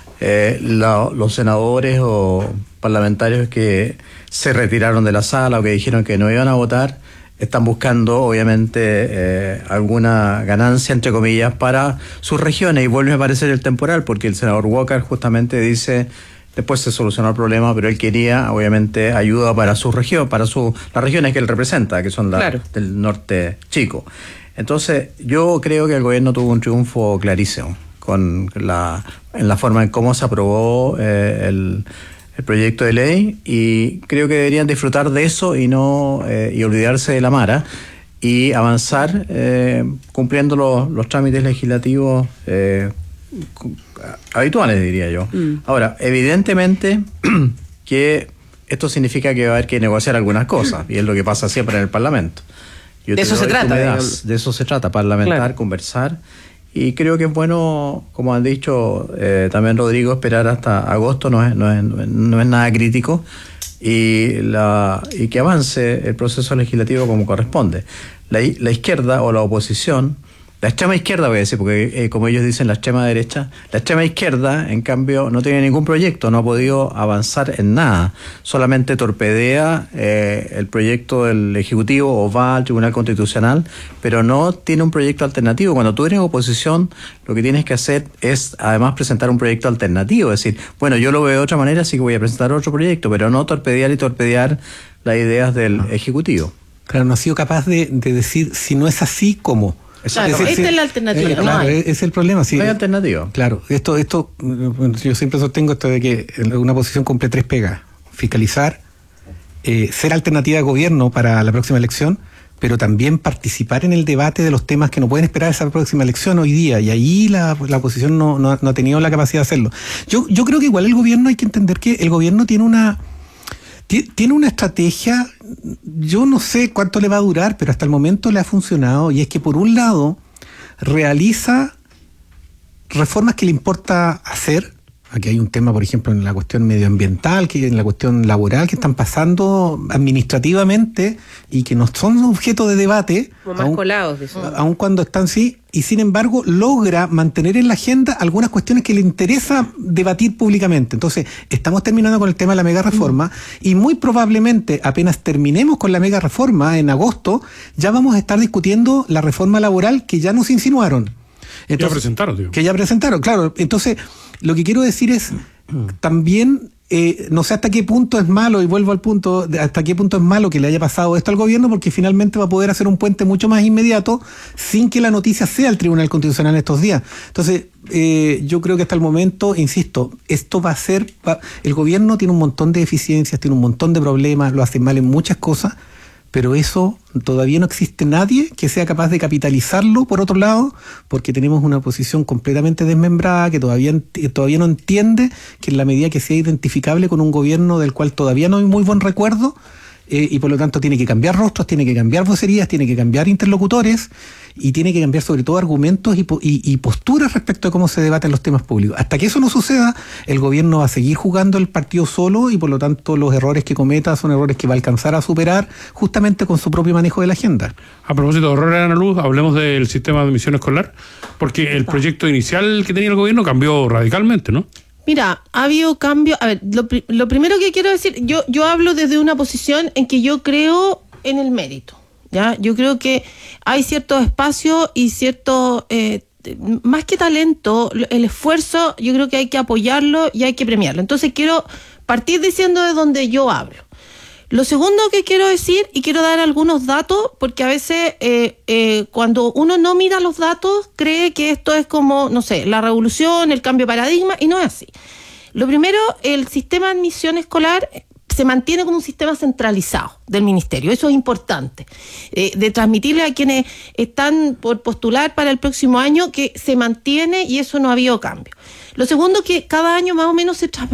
Los senadores o parlamentarios que se retiraron de la sala o que dijeron que no iban a votar están buscando obviamente alguna ganancia entre comillas para sus regiones, y vuelve a aparecer el temporal porque el senador Walker justamente dice después se solucionó el problema, pero él quería obviamente ayuda para su región, para las regiones que él representa, que son las del norte chico. Entonces yo creo que el gobierno tuvo un triunfo clarísimo en la forma en cómo se aprobó el proyecto de ley, y creo que deberían disfrutar de eso y no y olvidarse de la mara y avanzar cumpliendo los trámites legislativos habituales, diría yo. Ahora, evidentemente que esto significa que va a haber que negociar algunas cosas, y es lo que pasa siempre en el Parlamento. De eso se trata. De eso se trata, parlamentar, conversar. Y creo que es bueno, como han dicho también Rodrigo, esperar hasta agosto, no es nada crítico, y que avance el proceso legislativo como corresponde. La izquierda o la oposición, la extrema izquierda voy a decir, porque como ellos dicen la extrema derecha, la extrema izquierda en cambio no tiene ningún proyecto, no ha podido avanzar en nada, solamente torpedea el proyecto del Ejecutivo o va al Tribunal Constitucional, pero no tiene un proyecto alternativo. Cuando tú eres oposición, lo que tienes que hacer es además presentar un proyecto alternativo, es decir, bueno, yo lo veo de otra manera, así que voy a presentar otro proyecto, pero no torpedear las ideas del Ejecutivo. Claro, no ha sido capaz de decir si no es así, ¿cómo? Claro, esta es la alternativa. Claro, es el problema. Sí, no hay alternativa. Claro, esto yo siempre sostengo esto de que una oposición cumple 3 pegas: fiscalizar, ser alternativa de gobierno para la próxima elección, pero también participar en el debate de los temas que no pueden esperar esa próxima elección hoy día, y ahí la oposición no ha tenido la capacidad de hacerlo. Yo creo que igual el gobierno, hay que entender que el gobierno tiene una estrategia, yo no sé cuánto le va a durar, pero hasta el momento le ha funcionado, y es que por un lado realiza reformas que le importa hacer. Aquí hay un tema, por ejemplo, en la cuestión medioambiental, que en la cuestión laboral, que están pasando administrativamente y que no son objeto de debate. Como más colados. Aun cuando están sí, y sin embargo logra mantener en la agenda algunas cuestiones que le interesa debatir públicamente. Entonces, estamos terminando con el tema de la mega reforma, y muy probablemente apenas terminemos con la mega reforma en agosto, ya vamos a estar discutiendo la reforma laboral que ya nos insinuaron. Entonces, que ya presentaron, claro. Entonces, lo que quiero decir es, también, no sé hasta qué punto es malo, y vuelvo al punto, hasta qué punto es malo que le haya pasado esto al gobierno, porque finalmente va a poder hacer un puente mucho más inmediato sin que la noticia sea el Tribunal Constitucional estos días. Entonces, yo creo que hasta el momento, insisto, esto va a ser, el gobierno tiene un montón de deficiencias, tiene un montón de problemas, lo hace mal en muchas cosas, pero eso todavía no existe nadie que sea capaz de capitalizarlo, por otro lado, porque tenemos una oposición completamente desmembrada que todavía no entiende que en la medida que sea identificable con un gobierno del cual todavía no hay muy buen recuerdo, y por lo tanto tiene que cambiar rostros, tiene que cambiar vocerías, tiene que cambiar interlocutores, y tiene que cambiar sobre todo argumentos y posturas respecto a cómo se debaten los temas públicos. Hasta que eso no suceda, el gobierno va a seguir jugando el partido solo, y por lo tanto los errores que cometa son errores que va a alcanzar a superar justamente con su propio manejo de la agenda. A propósito de errores, Ana Luz, hablemos del sistema de admisión escolar, porque el proyecto inicial que tenía el gobierno cambió radicalmente, ¿no? Mira, ha habido cambios. A ver, lo primero que quiero decir, yo hablo desde una posición en que yo creo en el mérito, ¿ya? Yo creo que hay ciertos espacios y cierto, más que talento, el esfuerzo, yo creo que hay que apoyarlo y hay que premiarlo. Entonces quiero partir diciendo de donde yo hablo. Lo segundo que quiero decir, y quiero dar algunos datos, porque a veces cuando uno no mira los datos, cree que esto es como, no sé, la revolución, el cambio de paradigma, y no es así. Lo primero, el sistema de admisión escolar se mantiene como un sistema centralizado del ministerio. Eso es importante, de transmitirle a quienes están por postular para el próximo año que se mantiene y eso no ha habido cambio. Lo segundo, que cada año más o menos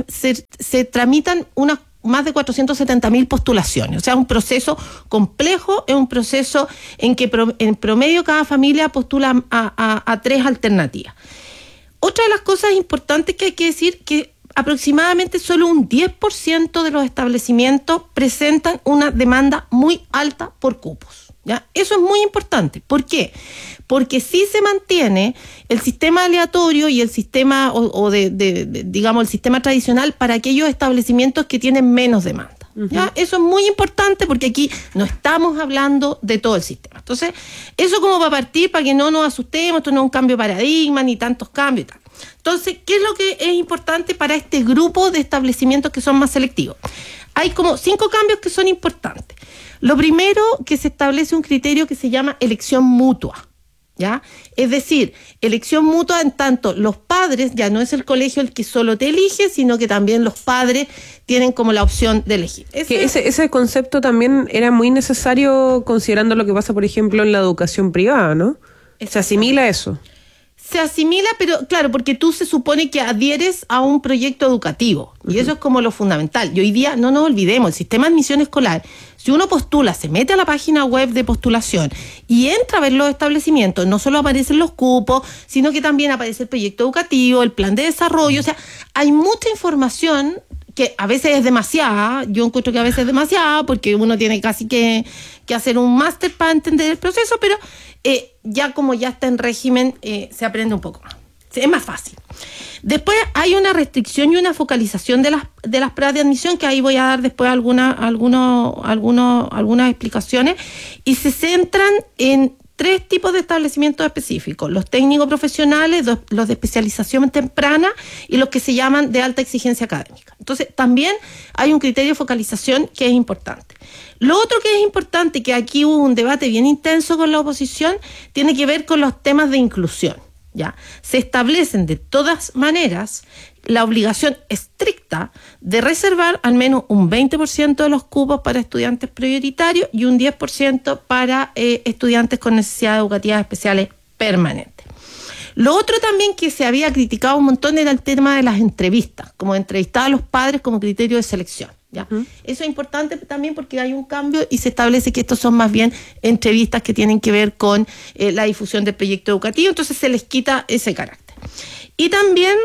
se tramitan más de 470.000 postulaciones. O sea, es un proceso complejo, es un proceso en que en promedio cada familia postula a 3 alternativas. Otra de las cosas importantes que hay que decir que aproximadamente solo un 10% de los establecimientos presentan una demanda muy alta por cupos, ¿ya? Eso es muy importante. ¿Por qué? Porque sí se mantiene el sistema aleatorio y el sistema, digamos, el sistema tradicional para aquellos establecimientos que tienen menos demanda. ¿Ya? Eso es muy importante porque aquí no estamos hablando de todo el sistema. Entonces, eso como para partir, para que no nos asustemos, esto no es un cambio de paradigma, ni tantos cambios y tal. Entonces, ¿qué es lo que es importante para este grupo de establecimientos que son más selectivos? Hay como 5 cambios que son importantes. Lo primero, que se establece un criterio que se llama elección mutua, ¿ya? Es decir, elección mutua en tanto los padres, ya no es el colegio el que solo te elige, sino que también los padres tienen como la opción de elegir. Ese concepto también era muy necesario considerando lo que pasa, por ejemplo, en la educación privada, ¿no? ¿Se asimila eso? Se asimila, pero claro, porque tú se supone que adhieres a un proyecto educativo, y eso es como lo fundamental. Y hoy día, no nos olvidemos, el sistema de admisión escolar, si uno postula, se mete a la página web de postulación y entra a ver los establecimientos, no solo aparecen los cupos, sino que también aparece el proyecto educativo, el plan de desarrollo, o sea, hay mucha información que a veces es demasiada. Yo encuentro que a veces es demasiada porque uno tiene casi que hacer un máster para entender el proceso, pero ya como ya está en régimen, se aprende un poco más. Es más fácil. Después hay una restricción y una focalización de las pruebas de admisión, que ahí voy a dar después algunas explicaciones, y se centran en 3 tipos de establecimientos específicos: los técnicos profesionales, los de especialización temprana y los que se llaman de alta exigencia académica. Entonces, también hay un criterio de focalización que es importante. Lo otro que es importante, que aquí hubo un debate bien intenso con la oposición, tiene que ver con los temas de inclusión, ¿ya? Se establecen de todas maneras la obligación estricta de reservar al menos un 20% de los cupos para estudiantes prioritarios y un 10% para estudiantes con necesidades educativas especiales permanentes. Lo otro también que se había criticado un montón era el tema de las entrevistas, como entrevistar a los padres como criterio de selección, ¿ya? Eso es importante también porque hay un cambio y se establece que estos son más bien entrevistas que tienen que ver con la difusión del proyecto educativo, entonces se les quita ese carácter. Y también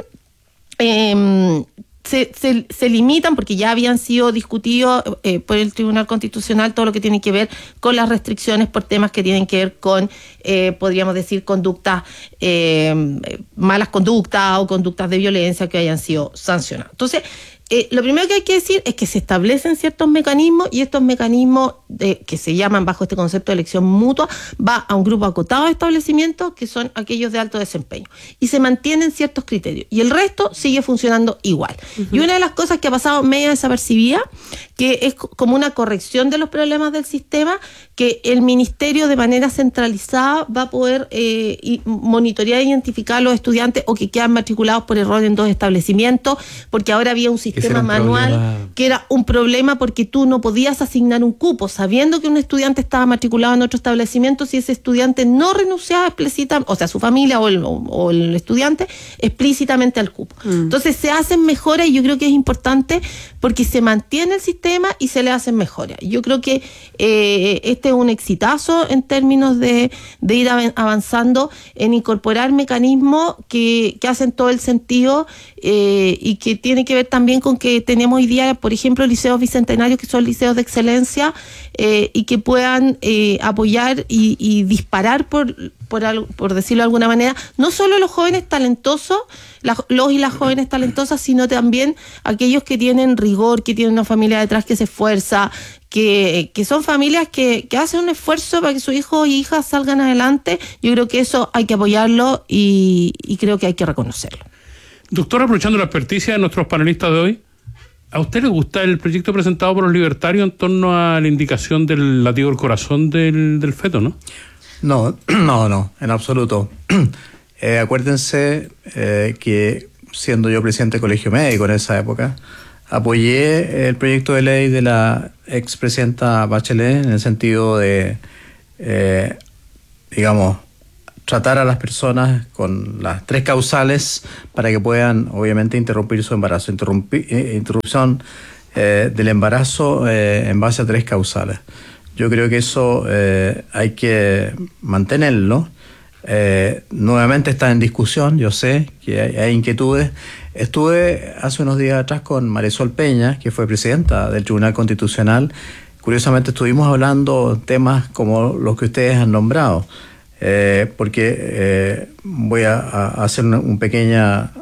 se limitan, porque ya habían sido discutidos por el Tribunal Constitucional, todo lo que tiene que ver con las restricciones por temas que tienen que ver con, podríamos decir, conductas, malas conductas o conductas de violencia que hayan sido sancionadas. Entonces, lo primero que hay que decir es que se establecen ciertos mecanismos, y estos mecanismos que se llaman bajo este concepto de elección mutua va a un grupo acotado de establecimientos que son aquellos de alto desempeño, y se mantienen ciertos criterios y el resto sigue funcionando igual. Y una de las cosas que ha pasado media desapercibida, que es como una corrección de los problemas del sistema, que el ministerio de manera centralizada va a poder monitorear e identificar a los estudiantes o que quedan matriculados por error en 2 establecimientos, porque ahora había un sistema manual que era un problema porque tú no podías asignar un cupo sabiendo que un estudiante estaba matriculado en otro establecimiento si ese estudiante no renunciaba explícitamente, o sea, su familia o el estudiante explícitamente al cupo. Entonces se hacen mejoras, y yo creo que es importante porque se mantiene el sistema y se le hacen mejoras. Yo creo que este es un exitazo en términos de ir avanzando en incorporar mecanismos que hacen todo el sentido, y que tiene que ver también con que tenemos hoy día, por ejemplo, liceos bicentenarios que son liceos de excelencia, y que puedan apoyar y disparar, por decirlo de alguna manera, no solo los jóvenes talentosos, los y las jóvenes talentosas, sino también aquellos que tienen rigor, que tienen una familia detrás que se esfuerza, que son familias que hacen un esfuerzo para que sus hijos y hijas salgan adelante. Yo creo que eso hay que apoyarlo y creo que hay que reconocerlo. Doctor, aprovechando la experticia de nuestros panelistas de hoy, ¿A usted le gusta el proyecto presentado por los libertarios en torno a la indicación del latido del corazón del feto, no? No, en absoluto. Acuérdense que siendo yo presidente del Colegio Médico en esa época, apoyé el proyecto de ley de la expresidenta Bachelet en el sentido de, tratar a las personas con las 3 causales para que puedan, obviamente, interrumpir su embarazo. Interrupción del embarazo en base a 3 causales. Yo creo que eso hay que mantenerlo. Nuevamente está en discusión, yo sé que hay inquietudes. Estuve hace unos días atrás con Marisol Peña, que fue presidenta del Tribunal Constitucional. Curiosamente estuvimos hablando temas como los que ustedes han nombrado, porque voy a hacer una pequeña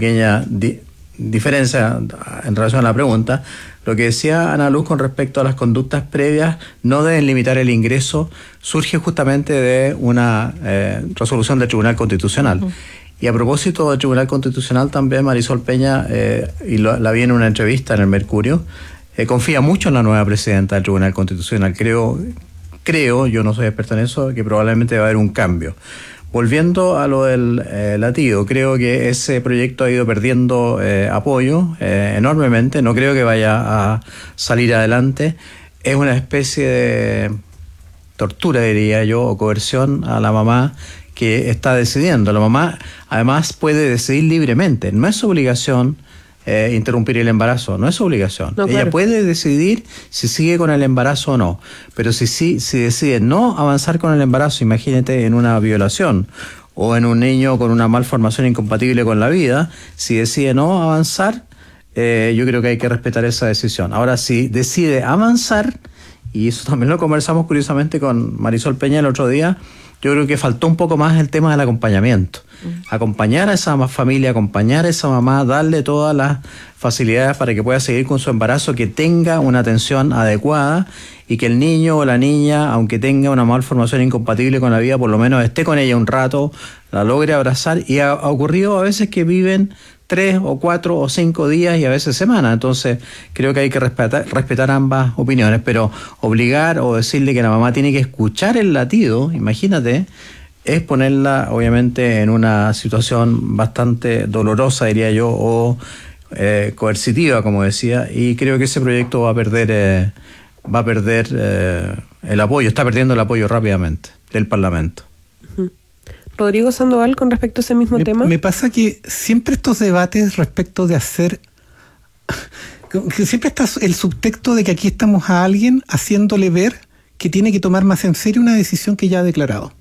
diferencia en relación a la pregunta. Lo que decía Ana Luz con respecto a las conductas previas no deben limitar el ingreso, surge justamente de una resolución del Tribunal Constitucional. Uh-huh. Y a propósito del Tribunal Constitucional también Marisol Peña, y la vi en una entrevista en el Mercurio, confía mucho en la nueva presidenta del Tribunal Constitucional. Creo, yo no soy experto en eso, que probablemente va a haber un cambio. Volviendo a lo del latido, creo que ese proyecto ha ido perdiendo apoyo enormemente. No creo que vaya a salir adelante. Es una especie de tortura, diría yo, o coerción a la mamá que está decidiendo. La mamá, además, puede decidir libremente. No es su obligación interrumpir el embarazo, no es su obligación. No, claro. Ella puede decidir si sigue con el embarazo o no, pero si decide no avanzar con el embarazo, imagínate en una violación o en un niño con una malformación incompatible con la vida, si decide no avanzar, yo creo que hay que respetar esa decisión. Ahora, si decide avanzar, y eso también lo conversamos curiosamente con Marisol Peña el otro día, yo creo que faltó un poco más el tema del acompañamiento. Acompañar a esa familia, acompañar a esa mamá, darle todas las facilidades para que pueda seguir con su embarazo, que tenga una atención adecuada y que el niño o la niña, aunque tenga una malformación incompatible con la vida, por lo menos esté con ella un rato, la logre abrazar. Y ha ocurrido a veces que viven 3 o 4 o 5 días y a veces semanas. Entonces creo que hay que respetar ambas opiniones, pero obligar o decirle que la mamá tiene que escuchar el latido, imagínate, es ponerla obviamente en una situación bastante dolorosa, diría yo, o coercitiva, como decía, y creo que ese proyecto va a perder el apoyo, está perdiendo el apoyo rápidamente del Parlamento. Rodrigo Sandoval, con respecto a ese mismo tema. Me pasa que siempre estos debates respecto de hacer... que siempre está el subtexto de que aquí estamos a alguien haciéndole ver que tiene que tomar más en serio una decisión que ya ha declarado.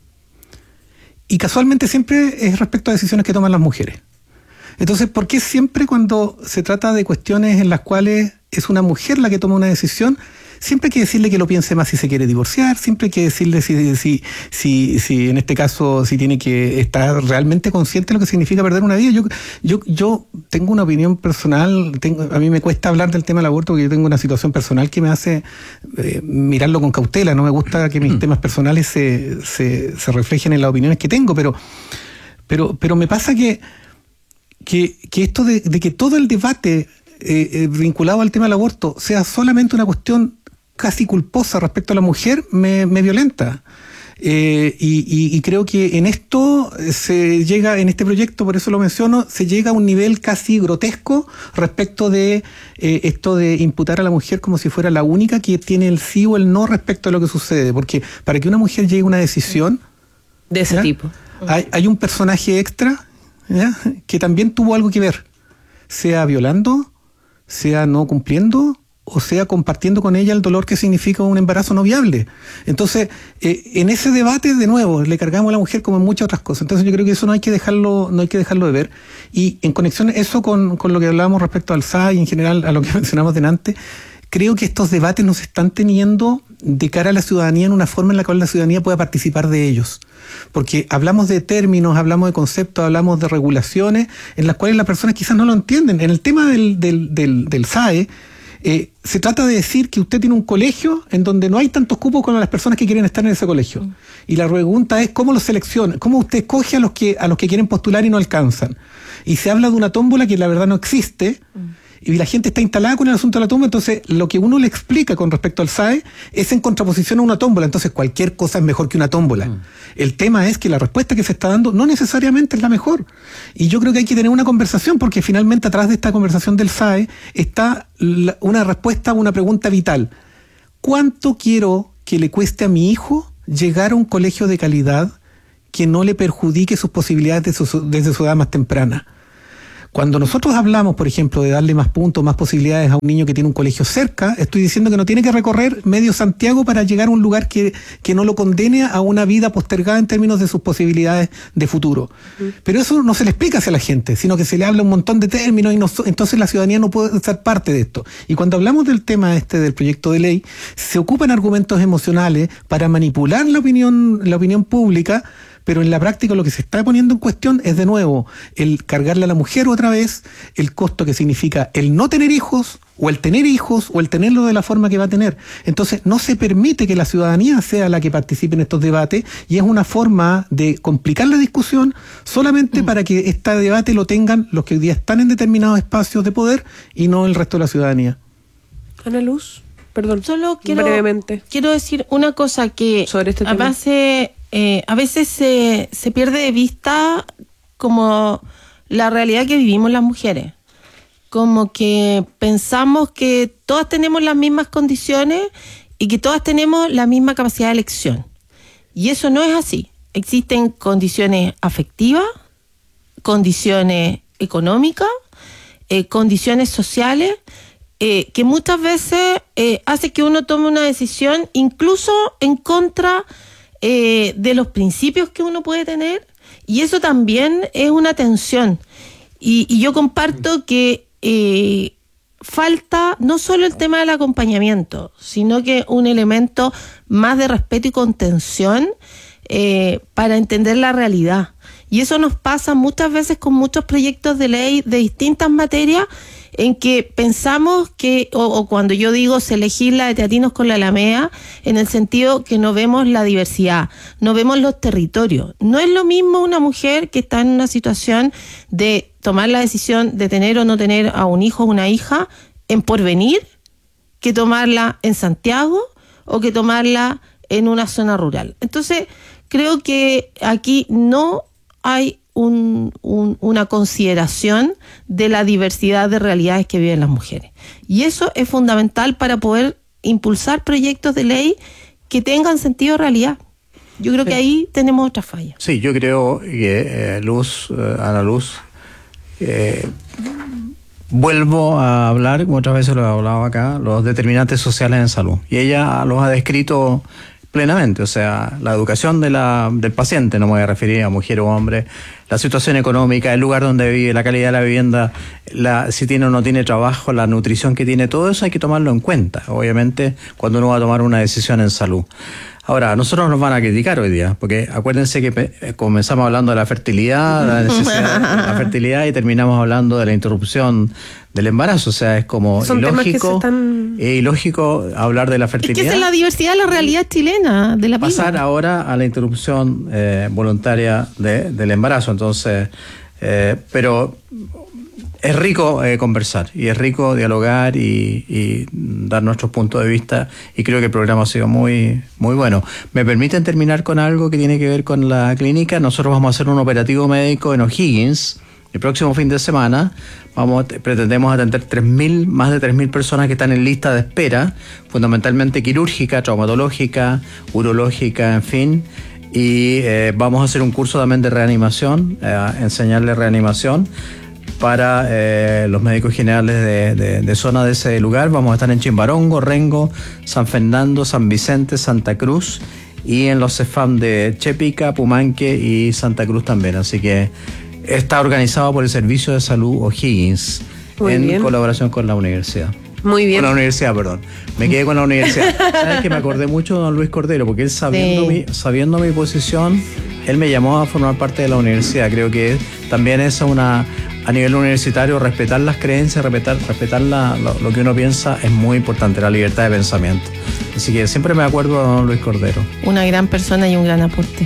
Y casualmente siempre es respecto a decisiones que toman las mujeres. Entonces, ¿por qué siempre cuando se trata de cuestiones en las cuales es una mujer la que toma una decisión, siempre hay que decirle que lo piense más si se quiere divorciar, siempre hay que decirle si en este caso, si tiene que estar realmente consciente de lo que significa perder una vida? Yo tengo una opinión personal, a mí me cuesta hablar del tema del aborto porque yo tengo una situación personal que me hace mirarlo con cautela. No me gusta que mis temas personales se reflejen en las opiniones que tengo, pero me pasa que esto de que todo el debate vinculado al tema del aborto sea solamente una cuestión casi culposa respecto a la mujer, me violenta. Y creo que en esto se llega, en este proyecto, por eso lo menciono, se llega a un nivel casi grotesco respecto de esto de imputar a la mujer como si fuera la única que tiene el sí o el no respecto a lo que sucede. Porque para que una mujer llegue a una decisión de ese tipo, hay un personaje extra, ¿ya?, que también tuvo algo que ver, sea violando, sea no cumpliendo, o sea compartiendo con ella el dolor que significa un embarazo no viable. Entonces, en ese debate, de nuevo, le cargamos a la mujer como en muchas otras cosas. Entonces yo creo que eso no hay que dejarlo de ver. Y en conexión eso con lo que hablábamos respecto al SAI y en general a lo que mencionamos delante, creo que estos debates nos están teniendo de cara a la ciudadanía en una forma en la cual la ciudadanía pueda participar de ellos. Porque hablamos de términos, hablamos de conceptos, hablamos de regulaciones en las cuales las personas quizás no lo entienden. En el tema del SAE, se trata de decir que usted tiene un colegio en donde no hay tantos cupos como las personas que quieren estar en ese colegio. Y la pregunta es cómo los selecciona, cómo usted escoge a los que quieren postular y no alcanzan. Y se habla de una tómbola que la verdad no existe. y la gente está instalada con el asunto de la tómbola. Entonces lo que uno le explica con respecto al SAE es en contraposición a una tómbola. Entonces cualquier cosa es mejor que una tómbola. El tema es que la respuesta que se está dando no necesariamente es la mejor, y yo creo que hay que tener una conversación, porque finalmente atrás de esta conversación del SAE está una respuesta a una pregunta vital: ¿cuánto quiero que le cueste a mi hijo llegar a un colegio de calidad que no le perjudique sus posibilidades desde su edad más temprana? Cuando nosotros hablamos, por ejemplo, de darle más puntos, más posibilidades a un niño que tiene un colegio cerca, estoy diciendo que no tiene que recorrer medio Santiago para llegar a un lugar que no lo condene a una vida postergada en términos de sus posibilidades de futuro. Pero eso no se le explica hacia la gente, sino que se le habla un montón de términos y entonces la ciudadanía no puede ser parte de esto. Y cuando hablamos del tema del proyecto de ley, se ocupan argumentos emocionales para manipular la opinión pública, pero en la práctica lo que se está poniendo en cuestión es, de nuevo, el cargarle a la mujer otra vez el costo que significa el no tener hijos, o el tener hijos, o el tenerlo de la forma que va a tener. Entonces no se permite que la ciudadanía sea la que participe en estos debates, y es una forma de complicar la discusión solamente para que este debate lo tengan los que hoy día están en determinados espacios de poder y no el resto de la ciudadanía. Ana Luz, perdón. Solo brevemente. Quiero decir una cosa que sobre este tema. A veces se pierde de vista como la realidad que vivimos las mujeres. Como que pensamos que todas tenemos las mismas condiciones y que todas tenemos la misma capacidad de elección. Y eso no es así. Existen condiciones afectivas, condiciones económicas, condiciones sociales, que muchas veces hace que uno tome una decisión incluso en contra de los principios que uno puede tener, y eso también es una tensión. Y yo comparto que falta no solo el tema del acompañamiento, sino que un elemento más de respeto y contención para entender la realidad. Y eso nos pasa muchas veces con muchos proyectos de ley de distintas materias, en que pensamos que, o cuando yo digo se legisla de teatinos con la Alameda, en el sentido que no vemos la diversidad, no vemos los territorios. No es lo mismo una mujer que está en una situación de tomar la decisión de tener o no tener a un hijo o una hija en Porvenir, que tomarla en Santiago o que tomarla en una zona rural. Entonces, creo que aquí no hay una consideración de la diversidad de realidades que viven las mujeres. Y eso es fundamental para poder impulsar proyectos de ley que tengan sentido de realidad. Yo creo que ahí tenemos otra falla. Sí, yo creo que Ana Luz, vuelvo a hablar, como otras veces lo he hablado acá, los determinantes sociales en salud. Y ella los ha descrito plenamente, o sea, la educación del paciente, no me voy a referir a mujer o hombre, la situación económica, el lugar donde vive, la calidad de la vivienda, si tiene o no tiene trabajo, la nutrición que tiene, todo eso hay que tomarlo en cuenta, obviamente, cuando uno va a tomar una decisión en salud. Ahora, nosotros nos van a criticar hoy día, porque acuérdense que comenzamos hablando de la fertilidad, la necesidad de la fertilidad, y terminamos hablando de la interrupción del embarazo. O sea, es como ilógico hablar de la fertilidad. Es que esa es la diversidad de la realidad chilena, de la pasar ahora a la interrupción voluntaria del embarazo. Entonces, pero es rico conversar, y es rico dialogar y dar nuestros puntos de vista, y creo que el programa ha sido muy, muy bueno. ¿Me permiten terminar con algo que tiene que ver con la clínica? Nosotros vamos a hacer un operativo médico en O'Higgins el próximo fin de semana. Pretendemos atender más de 3.000 personas que están en lista de espera, fundamentalmente quirúrgica, traumatológica, urológica, en fin. Y vamos a hacer un curso también de reanimación, enseñarle reanimación para los médicos generales de zona de ese lugar. Vamos a estar en Chimbarongo, Rengo, San Fernando, San Vicente, Santa Cruz, y en los CEFAM de Chepica, Pumanque y Santa Cruz también. Así que está organizado por el Servicio de Salud O'Higgins en colaboración con la universidad. Muy bien. Con la universidad, perdón. Me quedé con la universidad. ¿Sabes que me acordé mucho de don Luis Cordero? Porque él, sabiendo mi posición, él me llamó a formar parte de la universidad. Creo que también es a nivel universitario, respetar las creencias, respetar lo que uno piensa es muy importante, la libertad de pensamiento. Así que siempre me acuerdo de don Luis Cordero. Una gran persona y un gran aporte.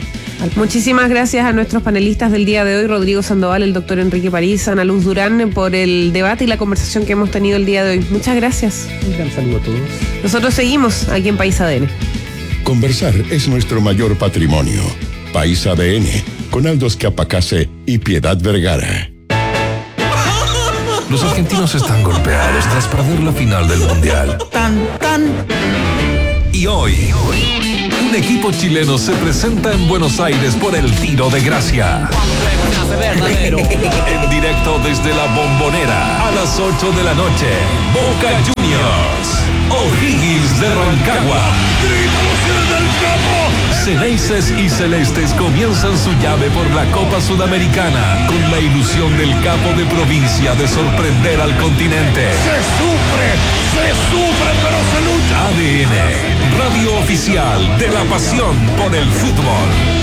Muchísimas gracias a nuestros panelistas del día de hoy, Rodrigo Sandoval, el doctor Enrique París, Ana Luz Durán, por el debate y la conversación que hemos tenido el día de hoy. Muchas gracias. Un gran saludo a todos. Nosotros seguimos aquí en País ADN. Conversar es nuestro mayor patrimonio. País ADN, con Aldo Escapacase y Piedad Vergara. Los argentinos están golpeados tras perder la final del Mundial. Y hoy, un equipo chileno se presenta en Buenos Aires por el Tiro de Gracia. En directo desde la Bombonera, a las 8 de la noche, Boca Juniors, O'Higgins de Rancagua. Ceneices y Celestes comienzan su llave por la Copa Sudamericana con la ilusión del capo de provincia de sorprender al continente. Se sufre, pero se lucha. ADN, radio oficial de la pasión por el fútbol.